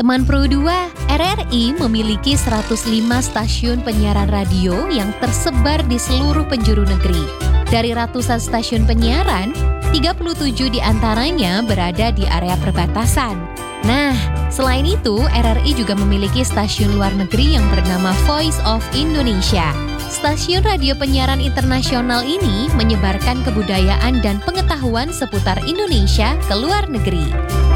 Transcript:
Teman Pro 2, RRI memiliki 105 stasiun penyiaran radio yang tersebar di seluruh penjuru negeri. Dari ratusan stasiun penyiaran, 37 diantaranya berada di area perbatasan. Nah, selain itu, RRI juga memiliki stasiun luar negeri yang bernama Voice of Indonesia. Stasiun radio penyiaran internasional ini menyebarkan kebudayaan dan pengetahuan seputar Indonesia ke luar negeri.